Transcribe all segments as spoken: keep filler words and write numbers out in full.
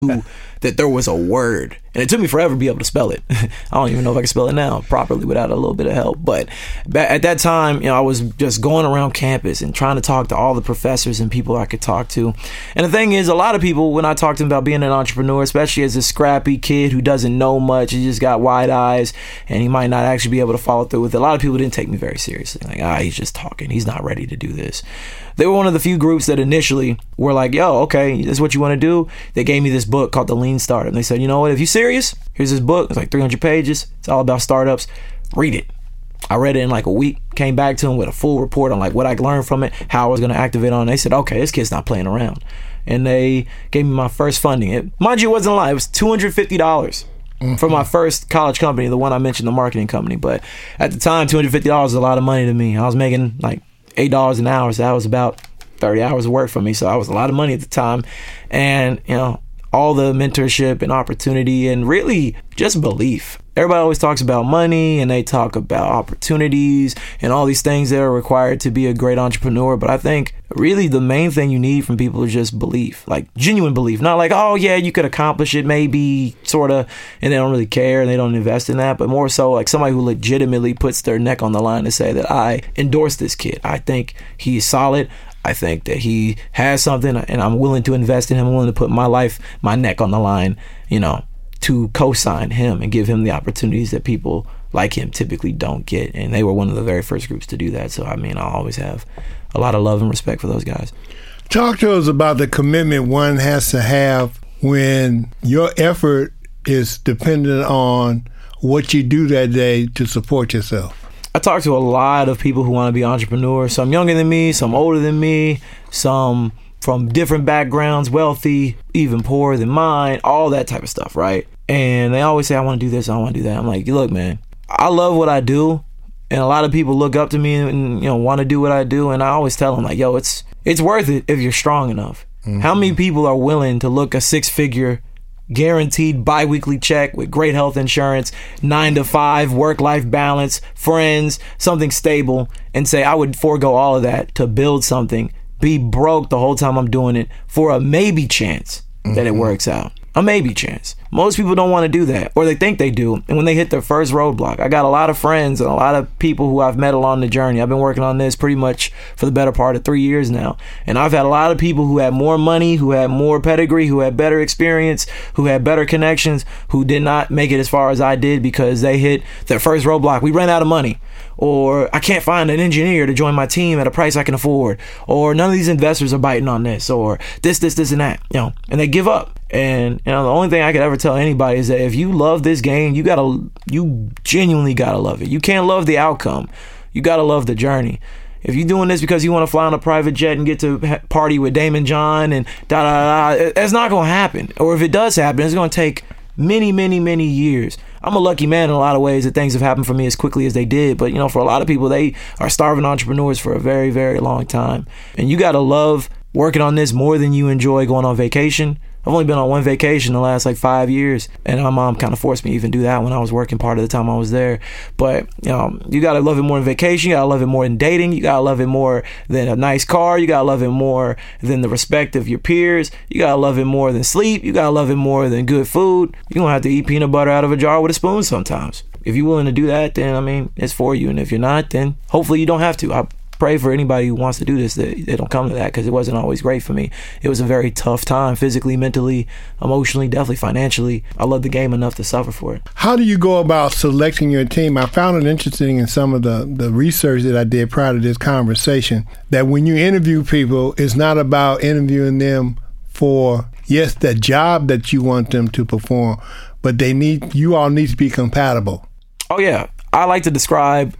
that there was a word, and it took me forever to be able to spell it. I don't even know if I can spell it now properly without a little bit of help. But at that time, you know, I was just going around campus and trying to talk to all the professors and people I could talk to. And the thing is, a lot of people, when I talk to them about being an entrepreneur, especially as a scrappy kid who doesn't know much, he just got wide eyes and he might not actually be able to follow through with it. A lot of people didn't take me very seriously. Like, ah, he's just talking. He's not ready to do this. They were one of the few groups that initially were like, yo, okay, this is what you want to do. They gave me this book called The Lean Startup. And they said, you know what, if you're serious, here's this book. It's like three hundred pages. It's all about startups. Read it. I read it in like a week, came back to them with a full report on like what I learned from it, how I was going to activate on it. They said, okay, this kid's not playing around. And they gave me my first funding. It, mind you, it wasn't a lot. It was two hundred fifty dollars. Mm-hmm. For my first college company, the one I mentioned, the marketing company. But at the time, two hundred fifty dollars was a lot of money to me. I was making like eight dollars an hour, so that was about thirty hours of work for me. So that was a lot of money at the time. And, you know, all the mentorship and opportunity and really just belief. Everybody always talks about money and they talk about opportunities and all these things that are required to be a great entrepreneur. But I think really the main thing you need from people is just belief, like genuine belief. Not like, oh, yeah, you could accomplish it, maybe, sort of, and they don't really care and they don't invest in that. But more so like somebody who legitimately puts their neck on the line to say that I endorse this kid. I think he's solid. I think that he has something and I'm willing to invest in him. I'm willing to put my life, my neck on the line, you know, to co-sign him and give him the opportunities that people like him typically don't get. And they were one of the very first groups to do that. So, I mean, I always have a lot of love and respect for those guys. Talk to us about the commitment one has to have when your effort is dependent on what you do that day to support yourself. I talk to a lot of people who want to be entrepreneurs, some younger than me, some older than me, some from different backgrounds, wealthy, even poorer than mine, all that type of stuff, right? And they always say, I want to do this, I want to do that. I'm like, look, man, I love what I do. And a lot of people look up to me and, you know, want to do what I do. And I always tell them, like, yo, it's it's worth it if you're strong enough. Mm-hmm. How many people are willing to look a six-figure guaranteed bi-weekly check with great health insurance, nine to five, work-life balance, friends, something stable, and say, I would forego all of that to build something, be broke the whole time I'm doing it for a maybe chance that mm-hmm. it works out. A maybe chance. Most people don't want to do that, or they think they do. And when they hit their first roadblock, I got a lot of friends and a lot of people who I've met along the journey. I've been working on this pretty much for the better part of three years now. And I've had a lot of people who had more money, who had more pedigree, who had better experience, who had better connections, who did not make it as far as I did because they hit their first roadblock. We ran out of money. Or I can't find an engineer to join my team at a price I can afford. Or none of these investors are biting on this. Or this, this, this, and that. You know, and they give up. And you know, the only thing I could ever tell anybody is that if you love this game, you gotta, you genuinely gotta love it. You can't love the outcome. You gotta love the journey. If you're doing this because you want to fly on a private jet and get to party with Damon John and da da da, it's not gonna happen. Or if it does happen, it's gonna take many, many, many years. I'm a lucky man in a lot of ways that things have happened for me as quickly as they did. But, you know, for a lot of people, they are starving entrepreneurs for a very, very long time. And you got to love working on this more than you enjoy going on vacation. I've only been on one vacation the last like five years, and my mom kind of forced me to even do that when I was working part of the time I was there. But you know, you gotta love it more than vacation. You gotta love it more than dating. You gotta love it more than a nice car. You gotta love it more than the respect of your peers. You gotta love it more than sleep. You gotta love it more than good food. You're gonna have to eat peanut butter out of a jar with a spoon sometimes. If you're willing to do that, then I mean, it's for you. And if you're not, then hopefully you don't have to. I pray for anybody who wants to do this that they don't come to that, because it wasn't always great for me. It was a very tough time, physically, mentally, emotionally, definitely financially. I love the game enough to suffer for it. How do you go about selecting your team? I found it interesting in some of the, the research that I did prior to this conversation, that when you interview people, it's not about interviewing them for, yes, the job that you want them to perform, but they need, you all need to be compatible. Oh, yeah. I like to describe...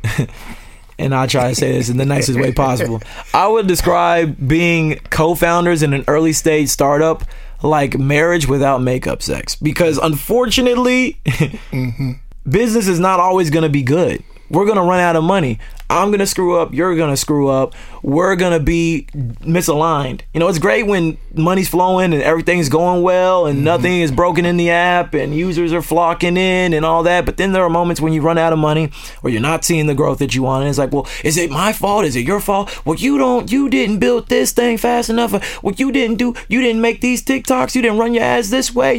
and I try to say this in the nicest way possible. I would describe being co-founders in an early stage startup like marriage without makeup sex. Because unfortunately, mm-hmm. business is not always going to be good. We're going to run out of money. I'm going to screw up. You're going to screw up. We're going to be misaligned. You know, it's great when money's flowing and everything's going well and mm-hmm. nothing is broken in the app and users are flocking in and all that. But then there are moments when you run out of money or you're not seeing the growth that you want. And it's like, well, is it my fault? Is it your fault? Well, you don't, you didn't build this thing fast enough. Well, you didn't do, you didn't make these TikToks. You didn't run your ads this way.